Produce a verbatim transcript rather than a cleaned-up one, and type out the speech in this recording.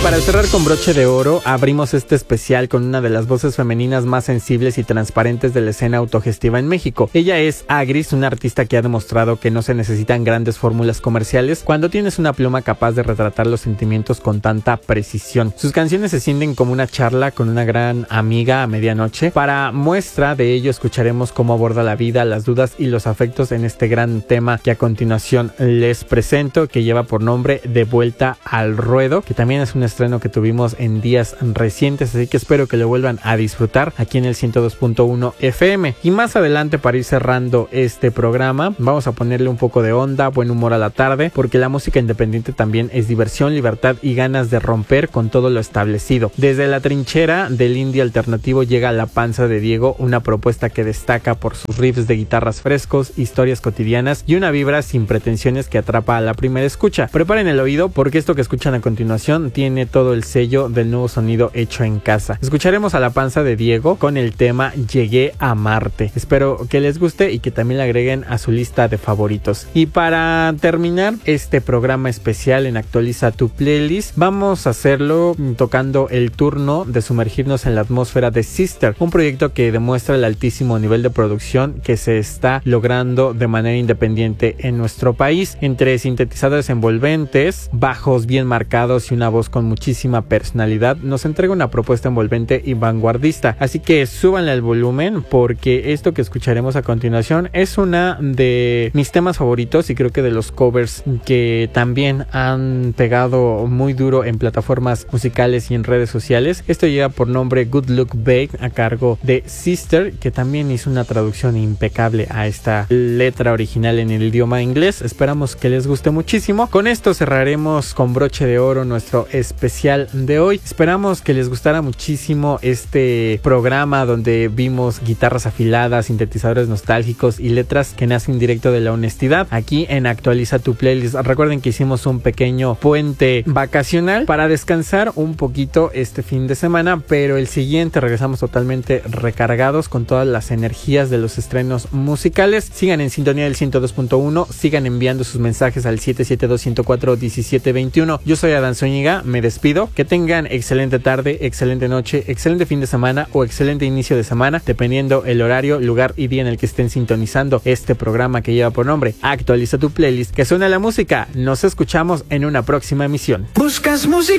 para cerrar con broche de oro, abrimos este especial con una de las voces femeninas más sensibles y transparentes de la escena autogestiva en México. Ella es Agris, una artista que ha demostrado que no se necesitan grandes fórmulas comerciales cuando tienes una pluma capaz de retratar los sentimientos con tanta precisión. Sus canciones se sienten como una charla con una gran amiga a medianoche. Para muestra de ello escucharemos cómo aborda la vida, las dudas y los afectos en este gran tema que a continuación les presento, que lleva por nombre De Vuelta al Ruedo, que también es un estreno que tuvimos en días recientes, así que espero que lo vuelvan a disfrutar aquí en el ciento dos punto uno F M. Y más adelante, para ir cerrando este programa, vamos a ponerle un poco de onda, buen humor a la tarde, porque la música independiente también es diversión, libertad y ganas de romper con todo lo establecido. Desde la trinchera del indie alternativo llega La Panza de Diego, una propuesta que destaca por sus riffs de guitarras frescos, historias cotidianas y una vibra sin pretensiones que atrapa a la primera escucha. Preparen el oído porque esto que escuchan a continuación tiene todo el sello del nuevo sonido hecho en casa. Escucharemos a La Panza de Diego con el tema Llegué a Marte. Espero que les guste y que también le agreguen a su lista de favoritos. Y para terminar este programa especial en Actualiza tu Playlist, vamos a hacerlo tocando el turno de sumergirnos en la atmósfera de Sister, un proyecto que demuestra el altísimo nivel de producción que se está logrando de manera independiente en nuestro país, entre sintetizadores envolventes, bajos bien marcados y una voz con muchísima personalidad. Nos entrega una propuesta envolvente y vanguardista, así que súbanle el volumen porque esto que escucharemos a continuación es una de mis temas favoritos y creo que de los covers que también han pegado muy duro en plataformas musicales y en redes sociales. Esto lleva por nombre Good Luck Babe, a cargo de Sister, que también hizo una traducción impecable a esta letra original en el idioma inglés. Esperamos que les guste muchísimo. Con esto cerraremos con broche de oro nuestro especial de hoy. Esperamos que les gustara muchísimo este programa donde vimos guitarras afiladas, sintetizadores nostálgicos y letras que nacen directo de la honestidad. Aquí en Actualiza tu Playlist, recuerden que hicimos un pequeño puente vacacional para descansar un poquito este fin de semana, pero el siguiente regresamos totalmente recargados con todas las energías de los estrenos musicales. Sigan en sintonía del ciento dos punto uno, sigan enviando sus mensajes al siete siete dos, uno cero cuatro, uno siete dos uno. Yo soy Adán Zúñiga, me despido. Que tengan excelente tarde, excelente noche, excelente fin de semana o excelente inicio de semana, dependiendo el horario, lugar y día en el que estén sintonizando este programa que lleva por nombre Actualiza tu Playlist. Que suena la música. Nos escuchamos en una próxima emisión. ¿Buscas música?